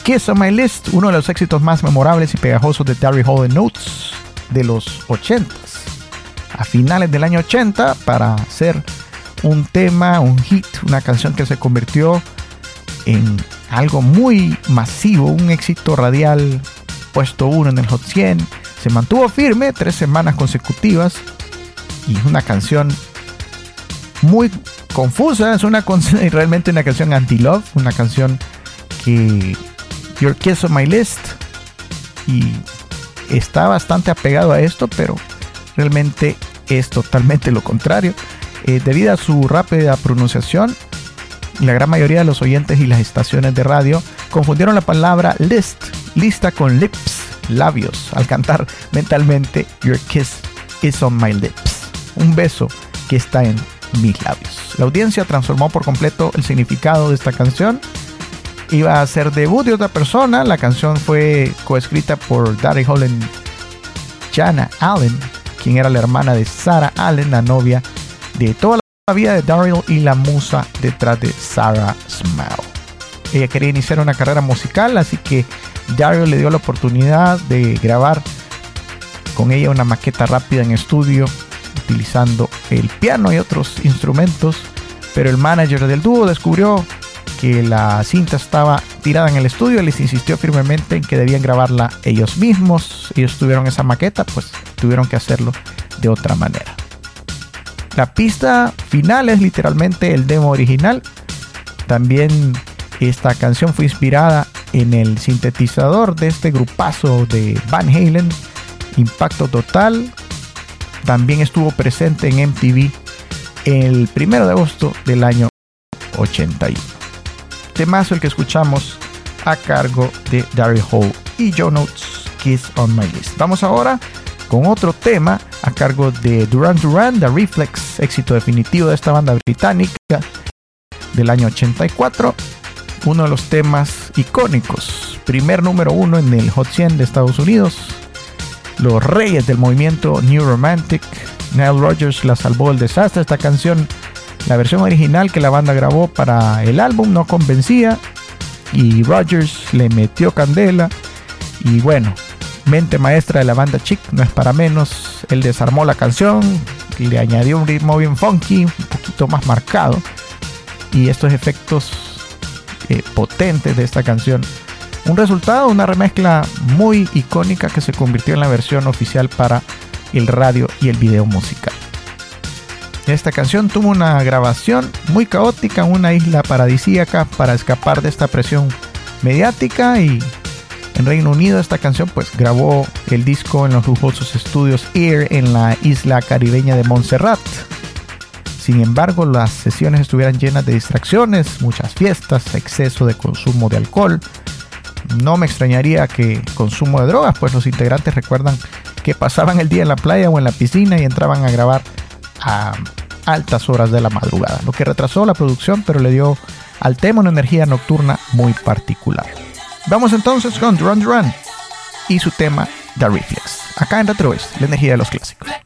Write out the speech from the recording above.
Kiss on My List, uno de los éxitos más memorables y pegajosos de Daryl Hall and Oates de los 80s. A finales del año 80, para hacer un tema, un hit, una canción que se convirtió en algo muy masivo, un éxito radial, puesto 1 en el Hot 100. Se mantuvo firme 3 semanas consecutivas y es una canción muy confusa, es realmente una canción anti-love, una canción que Your Kiss on My List, y está bastante apegado a esto, pero realmente es totalmente lo contrario. Debido a su rápida pronunciación, la gran mayoría de los oyentes y las estaciones de radio confundieron la palabra lista con lips, labios, al cantar mentalmente Your Kiss is on my lips, un beso que está en mis labios. La audiencia transformó por completo el significado de esta canción. Iba a ser debut de otra persona. La canción fue coescrita por Daryl Hall y Jana Allen, quien era la hermana de Sarah Allen, la novia de toda la vida de Daryl y la musa detrás de Sarah Smile. Ella quería iniciar una carrera musical, así que Daryl le dio la oportunidad de grabar con ella una maqueta rápida en estudio, utilizando el piano y otros instrumentos, pero el manager del dúo descubrió que la cinta estaba tirada en el estudio y les insistió firmemente en que debían grabarla ellos mismos. Ellos tuvieron esa maqueta, pues tuvieron que hacerlo de otra manera. La pista final es literalmente el demo original. También esta canción fue inspirada en el sintetizador de este grupazo de Van Halen, Impacto Total. También estuvo presente en MTV el 1 de agosto del año 81. Temazo el que escuchamos a cargo de Daryl Hall y John Oates, Kiss on My List. Vamos ahora con otro tema a cargo de Duran Duran, The Reflex, éxito definitivo de esta banda británica del año 84. Uno de los temas icónicos, primer número 1 en el Hot 100 de Estados Unidos. Los reyes del movimiento New Romantic. Nile Rodgers la salvó del desastre. Esta canción, la versión original que la banda grabó para el álbum, no convencía, y Rodgers le metió candela. Y bueno, mente maestra de la banda Chic, no es para menos. Él desarmó la canción, le añadió un ritmo bien funky, un poquito más marcado, y estos efectos potentes de esta canción. Un resultado, una remezcla muy icónica que se convirtió en la versión oficial para el radio y el video musical. Esta canción tuvo una grabación muy caótica en una isla paradisíaca para escapar de esta presión mediática, y en Reino Unido esta canción pues grabó el disco en los lujosos estudios Ear en la isla caribeña de Montserrat. Sin embargo, las sesiones estuvieron llenas de distracciones, muchas fiestas, exceso de consumo de alcohol. No me extrañaría que consumo de drogas, pues los integrantes recuerdan que pasaban el día en la playa o en la piscina y entraban a grabar a altas horas de la madrugada, lo que retrasó la producción, pero le dio al tema una energía nocturna muy particular. Vamos entonces con Duran Duran y su tema The Reflex, acá en Retro Oeste, la energía de los clásicos.